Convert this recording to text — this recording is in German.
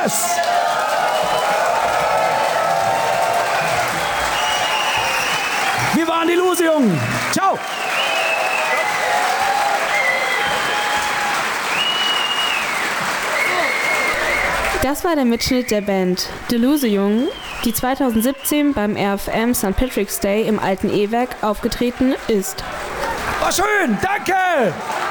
Applaus! Wir waren die Lose-Jungen. Ciao! Das war der Mitschnitt der Band The Lose-Jungen, die 2017 beim RFM St. Patrick's Day im Alten E-Werk aufgetreten ist. War schön, danke!